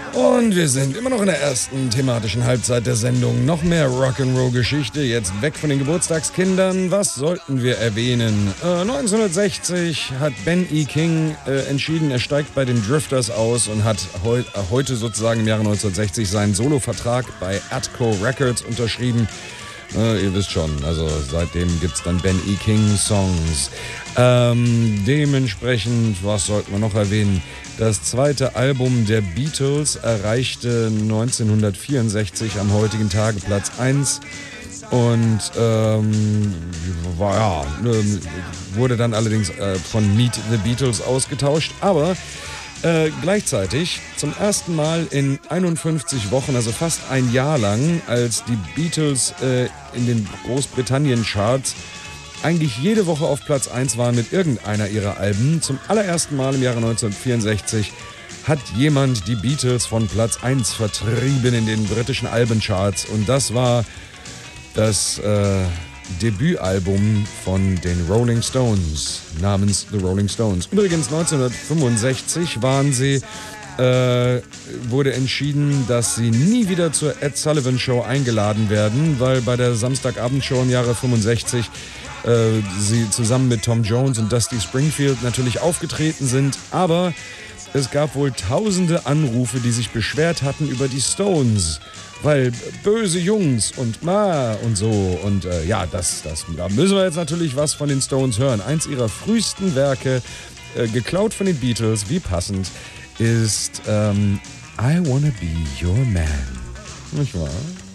Und wir sind immer noch in der ersten thematischen Halbzeit der Sendung. Noch mehr Rock'n'Roll-Geschichte, jetzt weg von den Geburtstagskindern. Was sollten wir erwähnen? 1960 hat Ben E. King entschieden, er steigt bei den Drifters aus und hat heute sozusagen im Jahre 1960 seinen Solo-Vertrag bei Atco Records unterschrieben. Ihr wisst schon, also seitdem gibt's dann Ben E. King Songs. Dementsprechend, was sollten wir noch erwähnen? Das zweite Album der Beatles erreichte 1964 am heutigen Tage Platz 1 und wurde dann allerdings von Meet the Beatles ausgetauscht, aber gleichzeitig zum ersten Mal in 51 Wochen, also fast ein Jahr lang, als die Beatles in den Großbritannien-Charts eigentlich jede Woche auf Platz 1 waren mit irgendeiner ihrer Alben. Zum allerersten Mal im Jahre 1964 hat jemand die Beatles von Platz 1 vertrieben in den britischen Albencharts. Und das war das Debütalbum von den Rolling Stones namens The Rolling Stones. Übrigens 1965 wurde entschieden, dass sie nie wieder zur Ed Sullivan Show eingeladen werden, weil bei der Samstagabendshow im Jahre 65 sie zusammen mit Tom Jones und Dusty Springfield natürlich aufgetreten sind, aber es gab wohl tausende Anrufe, die sich beschwert hatten über die Stones, weil böse Jungs und und so und da müssen wir jetzt natürlich was von den Stones hören. Eins ihrer frühesten Werke, geklaut von den Beatles, wie passend, ist I Wanna Be Your Man. Nicht wahr?